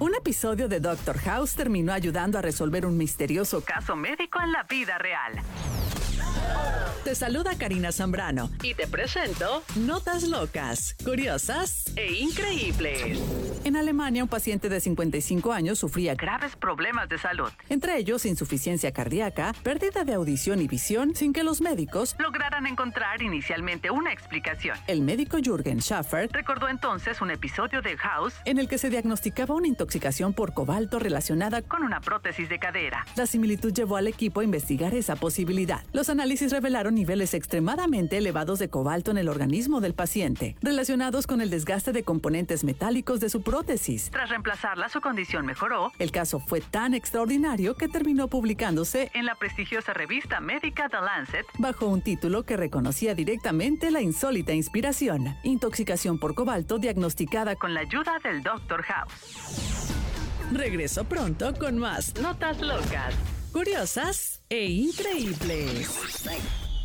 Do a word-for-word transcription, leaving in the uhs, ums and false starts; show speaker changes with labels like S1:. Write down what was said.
S1: Un episodio de Doctor House terminó ayudando a resolver un misterioso caso médico en la vida real. Te saluda Karina Zambrano y te presento Notas Locas, Curiosas e Increíbles. En Alemania, un paciente de cincuenta y cinco años sufría graves problemas de salud, entre ellos insuficiencia cardíaca, pérdida de audición y visión, sin que los médicos lograran encontrar inicialmente una explicación. El médico Jürgen Schaffer recordó entonces un episodio de House en el que se diagnosticaba una intoxicación por cobalto relacionada con una prótesis de cadera. La similitud llevó al equipo a investigar esa posibilidad. Los análisis revelaron niveles extremadamente elevados de cobalto en el organismo del paciente, relacionados con el desgaste de componentes metálicos de su prótesis. Tras reemplazarla, su condición mejoró. El caso fue tan extraordinario que terminó publicándose en la prestigiosa revista médica The Lancet bajo un título que reconocía directamente la insólita inspiración: intoxicación por cobalto diagnosticada con la ayuda del Doctor House. Regreso pronto con más Notas Locas, Curiosas e Increíbles.